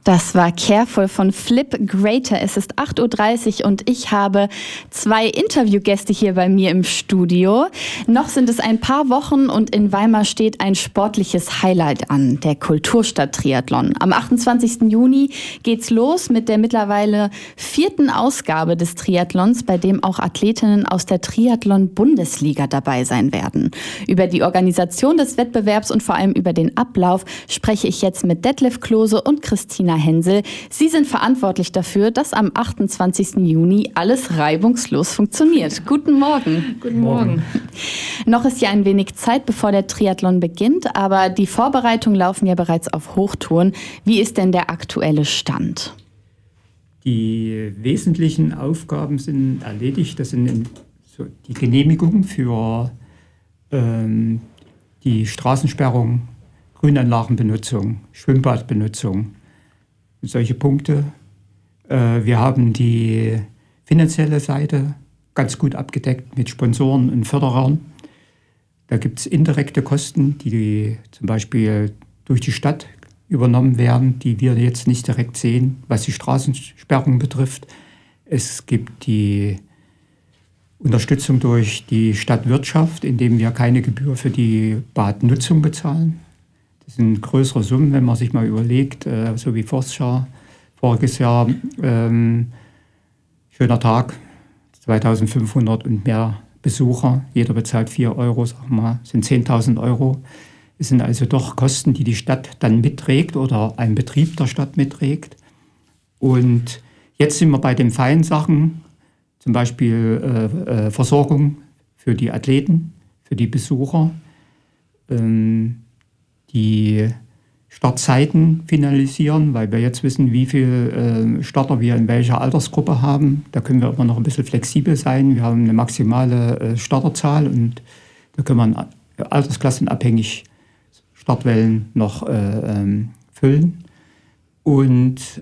Das war Careful von Flip Greater. Es ist 8:30 Uhr und ich habe 2 Interviewgäste hier bei mir im Studio. Noch sind es ein paar Wochen und in Weimar steht ein sportliches Highlight an, der Kulturstadt-Triathlon. Am 28. Juni geht's los mit der mittlerweile 4. Ausgabe des Triathlons, bei dem auch Athletinnen aus der Triathlon-Bundesliga dabei sein werden. Über die Organisation des Wettbewerbs und vor allem über den Ablauf spreche ich jetzt mit Detlef Klose und Christina Hensel. Sie sind verantwortlich dafür, dass am 28. Juni alles reibungslos funktioniert. Guten Morgen. Guten Morgen. Noch ist ja ein wenig Zeit, bevor der Triathlon beginnt, aber die Vorbereitungen laufen ja bereits auf Hochtouren. Wie ist denn der aktuelle Stand? Die wesentlichen Aufgaben sind erledigt. Das sind die Genehmigung für die Straßensperrung, Grünanlagenbenutzung, Schwimmbadbenutzung. Solche Punkte. Wir haben die finanzielle Seite ganz gut abgedeckt mit Sponsoren und Förderern. Da gibt es indirekte Kosten, die zum Beispiel durch die Stadt übernommen werden, die wir jetzt nicht direkt sehen, was die Straßensperrung betrifft. Es gibt die Unterstützung durch die Stadtwirtschaft, indem wir keine Gebühr für die Badnutzung bezahlen. Das sind größere Summen, wenn man sich mal überlegt, so wie voriges Jahr, schöner Tag, 2500 und mehr Besucher, jeder bezahlt 4 Euro, sag mal, sind 10.000 Euro. Es sind also doch Kosten, die die Stadt dann mitträgt oder ein Betrieb der Stadt mitträgt. Und jetzt sind wir bei den feinen Sachen, zum Beispiel Versorgung für die Athleten, für die Besucher, die Startzeiten finalisieren, weil wir jetzt wissen, wie viele Starter wir in welcher Altersgruppe haben. Da können wir immer noch ein bisschen flexibel sein. Wir haben eine maximale Starterzahl und da können wir altersklassenabhängig Startwellen noch füllen. Und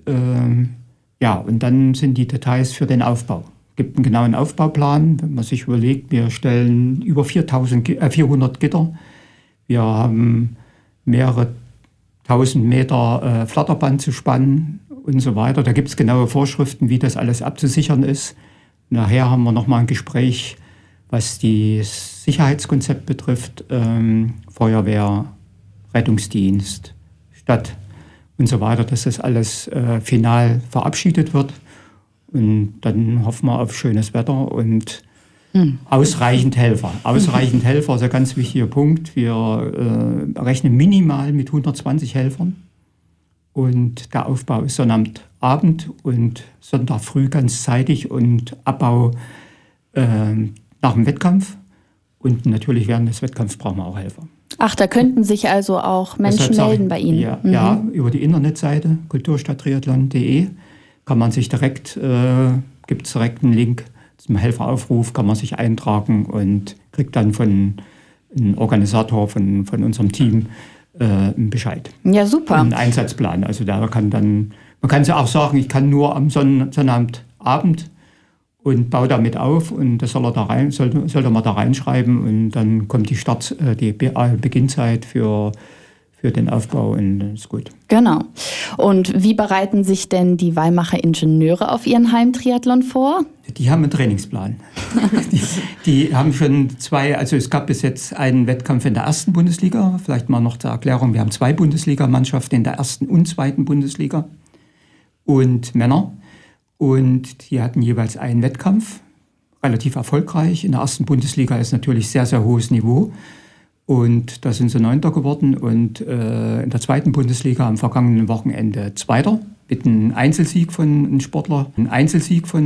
und dann sind die Details für den Aufbau. Es gibt einen genauen Aufbauplan. Wenn man sich überlegt, wir stellen über 400 Gitter. Wir haben mehrere 1000 Meter Flatterband zu spannen und so weiter. Da gibt es genaue Vorschriften, wie das alles abzusichern ist. Nachher haben wir nochmal ein Gespräch, was das Sicherheitskonzept betrifft. Feuerwehr, Rettungsdienst, Stadt und so weiter, dass das alles final verabschiedet wird. Und dann hoffen wir auf schönes Wetter und ausreichend Helfer. Ausreichend Helfer ist ein ganz wichtiger Punkt. Wir rechnen minimal mit 120 Helfern. Und der Aufbau ist Sonnabendabend und Sonntag früh ganz zeitig und Abbau nach dem Wettkampf. Und natürlich während des Wettkampfs brauchen wir auch Helfer. Ach, da könnten sich also auch Menschen melden bei Ihnen? Ja, über die Internetseite kulturstadttriathlon.de kann man sich direkt, gibt es direkt einen Link zum Helferaufruf, kann man sich eintragen und kriegt dann von einem Organisator von unserem Team einen Bescheid. Ja, super. Einen Einsatzplan. Also da kann dann, man kann ja auch sagen, ich kann nur am Sonnabendabend und baue damit auf und das soll er mal da reinschreiben und dann kommt die Beginnzeit für den Aufbau und das ist gut. Genau. Und wie bereiten sich denn die Weimarer Ingenieure auf ihren Heimtriathlon vor? Die haben einen Trainingsplan. die haben schon also es gab bis jetzt einen Wettkampf in der 1. Bundesliga. Vielleicht mal noch zur Erklärung, wir haben 2 Bundesligamannschaften in der 1. und 2. Bundesliga und Männer. Und die hatten jeweils einen Wettkampf, relativ erfolgreich. In der 1. Bundesliga ist natürlich sehr, sehr hohes Niveau. Und da sind sie 9. geworden und in der 2. Bundesliga am vergangenen Wochenende 2. mit einem Einzelsieg von einem Sportler,